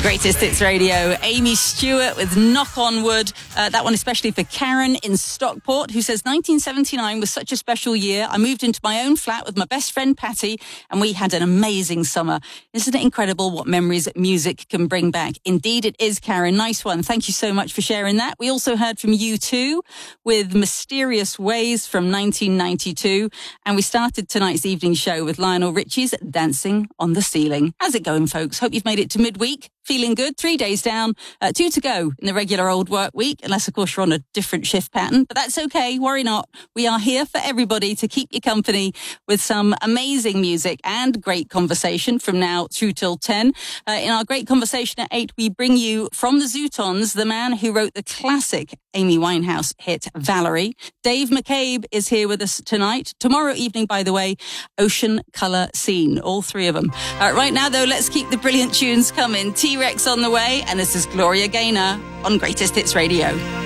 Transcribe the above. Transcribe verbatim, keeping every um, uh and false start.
Greatest Hits Radio. Amy Stewart with Knock on Wood. Uh, that one especially for Karen in Stockport, who says nineteen seventy-nine was such a special year. I moved into my own flat with my best friend Patty, and we had an amazing summer. Isn't it incredible what memories music can bring back? Indeed it is, Karen. Nice one. Thank you so much for sharing that. We also heard from U two with Mysterious Ways from nineteen ninety-two. And we started tonight's evening show with Lionel Richie's Dancing on the Ceiling. How's it going, folks? Hope you've made it to midweek. Feeling good? Three days down, uh, two to go in the regular old work week, unless, of course, you're on a different shift pattern. But that's okay. Worry not. We are here for everybody to keep you company with some amazing music and great conversation from now through till ten. Uh, in our great conversation at eight, we bring you from the Zootons, the man who wrote the classic Amy Winehouse hit Valerie. Dave McCabe is here with us tonight. Tomorrow evening, by the way, Ocean Colour Scene. All three of them. Uh, right now, though, let's keep the brilliant tunes coming. T-Rex on the way, and this is Gloria Gaynor on Greatest Hits Radio.